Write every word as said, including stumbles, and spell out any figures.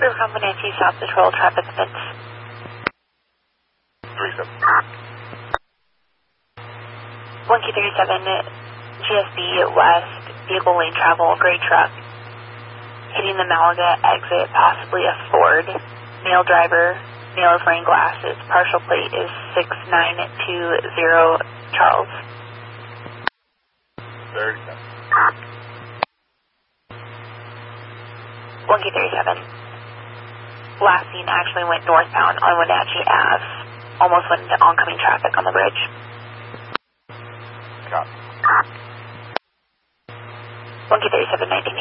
River Company Nancy South Patrol, traffic events. three seven. one Q thirty-seven, G S B West, vehicle lane travel, gray truck, hitting the Malaga exit, possibly a Ford. Male driver, male is wearing glasses. Partial plate is six nine two zero, Charles. thirty-seven. one Q thirty-seven. Last seen actually went northbound on Wenatchee Ave. Almost went into oncoming traffic on the bridge. Copy. one Q thirty-seven ninety.